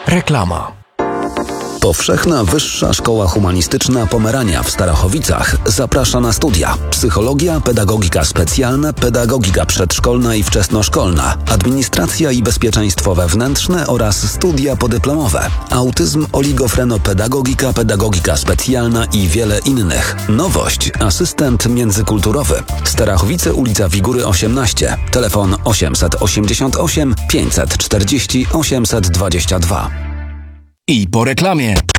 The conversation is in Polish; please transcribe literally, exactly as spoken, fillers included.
Reklama. Powszechna Wyższa Szkoła Humanistyczna Pomerania w Starachowicach zaprasza na studia: psychologia, pedagogika specjalna, pedagogika przedszkolna i wczesnoszkolna, administracja i bezpieczeństwo wewnętrzne oraz studia podyplomowe, autyzm, oligofrenopedagogika, pedagogika specjalna i wiele innych. Nowość: asystent międzykulturowy. Starachowice, ulica Wigury osiemnaście, telefon osiemset osiemdziesiąt osiem pięćset czterdzieści osiemset dwadzieścia dwa. I po reklamie.